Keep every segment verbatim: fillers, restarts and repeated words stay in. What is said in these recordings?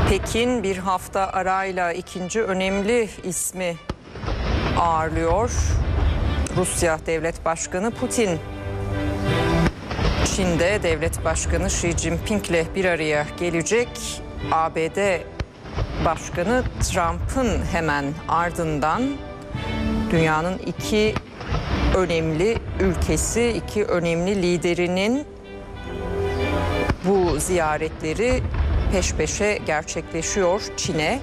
Pekin bir hafta arayla ikinci önemli ismi ağırlıyor. Rusya Devlet Başkanı Putin, Çin'de Devlet Başkanı Xi Jinping'le bir araya gelecek. A B D Başkanı Trump'ın hemen ardından dünyanın iki önemli ülkesi, iki önemli liderinin bu ziyaretleri peş peşe gerçekleşiyor Çin'e.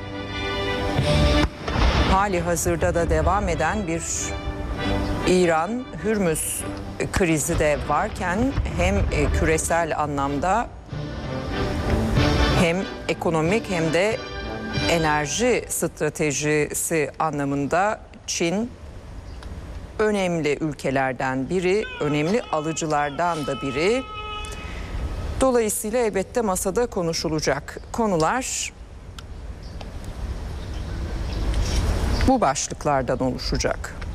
Hali hazırda da devam eden bir İran-Hürmüz krizi de varken hem küresel anlamda hem ekonomik hem de enerji stratejisi anlamında Çin önemli ülkelerden biri, önemli alıcılardan da biri. Dolayısıyla elbette masada konuşulacak konular bu başlıklardan oluşacak.